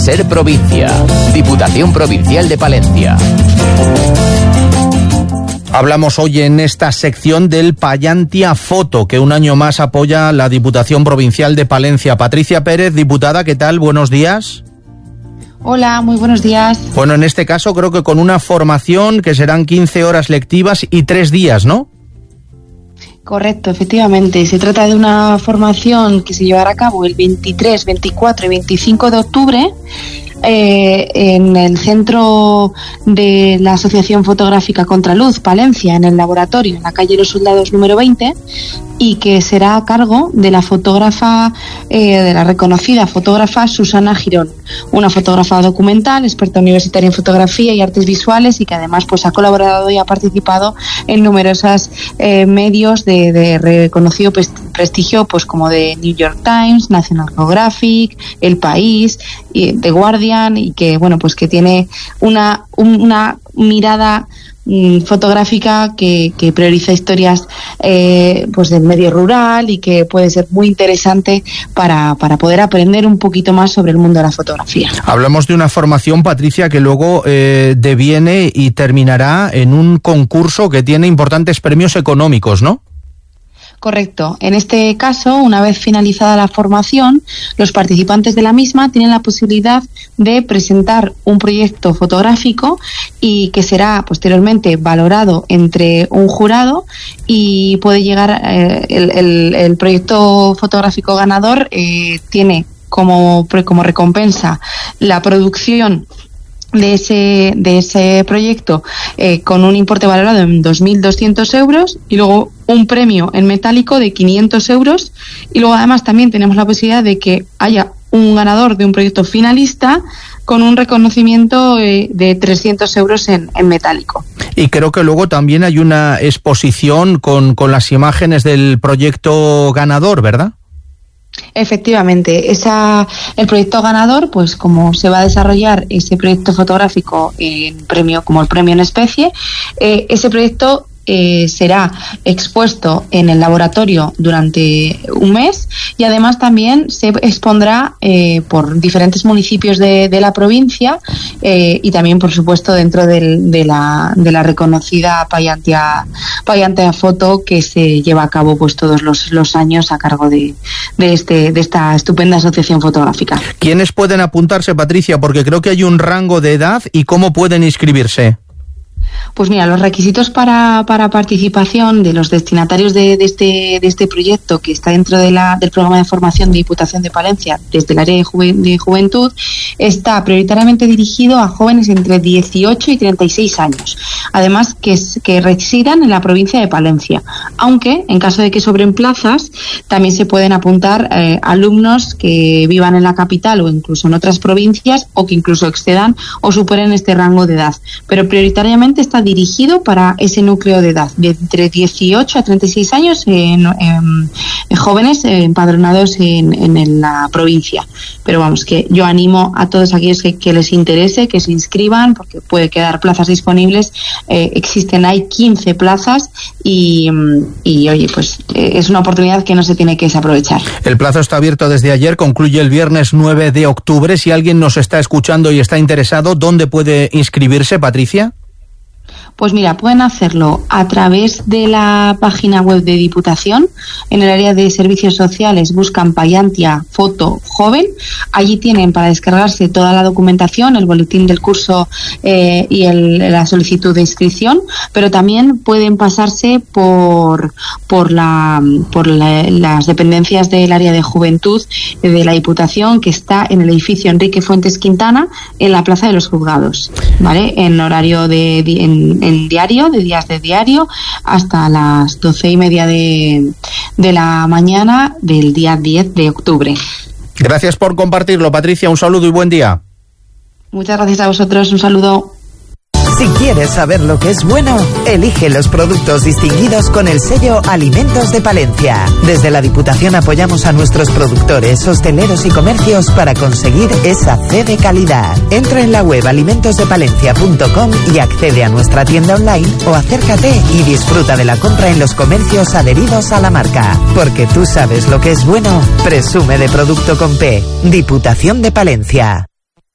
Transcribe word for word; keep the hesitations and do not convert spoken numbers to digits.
Ser provincia. Diputación Provincial de Palencia. Hablamos hoy en esta sección del Pallantia Foto, que un año más apoya la Diputación Provincial de Palencia. Patricia Pérez, diputada, ¿qué tal? Buenos días. Hola, muy buenos días. Bueno, en este caso creo que con una formación que serán quince horas lectivas y tres días, ¿no? Correcto, efectivamente. Se trata de una formación que se llevará a cabo el veintitrés, veinticuatro y veinticinco de octubre eh, en el centro de la Asociación Fotográfica Contraluz, Palencia, en el laboratorio, en la calle Los Soldados número veinte, y que será a cargo de la fotógrafa, eh, de la reconocida fotógrafa Susana Girón, una fotógrafa documental, experta universitaria en fotografía y artes visuales, y que además pues ha colaborado y ha participado en numerosos eh, medios de, de reconocido prestigio, pues como de New York Times, National Geographic, El País, y The Guardian, y que bueno pues que tiene una una mirada fotográfica que, que prioriza historias eh, pues del medio rural, y que puede ser muy interesante para, para poder aprender un poquito más sobre el mundo de la fotografía. Hablamos de una formación, Patricia, que luego eh, deviene y terminará en un concurso que tiene importantes premios económicos, ¿no? Correcto. En este caso, una vez finalizada la formación, los participantes de la misma tienen la posibilidad de presentar un proyecto fotográfico, y que será posteriormente valorado entre un jurado, y puede llegar eh, el, el, el proyecto fotográfico ganador eh, tiene como, como recompensa la producción de ese de ese proyecto eh, con un importe valorado en dos mil doscientos euros, y luego un premio en metálico de quinientos euros, y luego además también tenemos la posibilidad de que haya un ganador de un proyecto finalista con un reconocimiento eh, de trescientos euros en, en metálico. Y creo que luego también hay una exposición con, con las imágenes del proyecto ganador, ¿verdad? Efectivamente, esa, el proyecto ganador, pues como se va a desarrollar ese proyecto fotográfico en premio, como el premio en especie, eh, ese proyecto Eh, será expuesto en el laboratorio durante un mes, y además también se expondrá eh, por diferentes municipios de, de la provincia, eh, y también por supuesto dentro del, de, la, de la reconocida Pallantia, Pallantia Foto, que se lleva a cabo pues todos los, los años a cargo de, de, este, de esta estupenda asociación fotográfica. ¿Quiénes pueden apuntarse, Patricia? Porque creo que hay un rango de edad, y ¿cómo pueden inscribirse? Pues mira, los requisitos para, para participación de los destinatarios de, de, este, de este proyecto, que está dentro de la, del programa de formación de Diputación de Palencia desde el área de, juve, de juventud, está prioritariamente dirigido a jóvenes entre dieciocho y treinta y seis años, además que, que residan en la provincia de Palencia, aunque en caso de que sobren plazas también se pueden apuntar eh, alumnos que vivan en la capital o incluso en otras provincias, o que incluso excedan o superen este rango de edad, pero prioritariamente está dirigido para ese núcleo de edad, de entre dieciocho a treinta y seis años, en, en, en jóvenes empadronados en, en la provincia. Pero vamos, que yo animo a todos aquellos que, que les interese que se inscriban, porque puede quedar plazas disponibles. Eh, existen, hay quince plazas, y, y oye, pues eh, es una oportunidad que no se tiene que desaprovechar. El plazo está abierto desde ayer, concluye el viernes nueve de octubre. Si alguien nos está escuchando y está interesado, ¿dónde puede inscribirse, Patricia? Pues mira, pueden hacerlo a través de la página web de Diputación. En el área de servicios sociales buscan Pallantia Foto Joven. Allí tienen para descargarse toda la documentación, el boletín del curso eh, y el, la solicitud de inscripción, pero también pueden pasarse por por la por la, las dependencias del área de juventud de la Diputación, que está en el edificio Enrique Fuentes Quintana, en la Plaza de los Juzgados, ¿vale? En horario de en, en diario, de días de diario, hasta las doce y media de, de la mañana del día diez de octubre. Gracias por compartirlo, Patricia. Un saludo y buen día. Muchas gracias a vosotros. Un saludo. Si quieres saber lo que es bueno, elige los productos distinguidos con el sello Alimentos de Palencia. Desde la Diputación apoyamos a nuestros productores, hosteleros y comercios para conseguir esa C de calidad. Entra en la web alimentos de palencia punto com y accede a nuestra tienda online, o acércate y disfruta de la compra en los comercios adheridos a la marca. Porque tú sabes lo que es bueno, presume de producto con P. Diputación de Palencia.